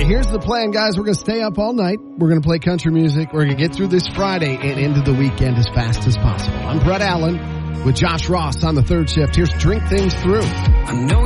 here's the plan, guys. We're going to stay up all night. We're going to play country music. We're going to get through this Friday and into the weekend as fast as possible. I'm Brett Allen with Josh Ross on the third shift. Here's Drink Things Through. I know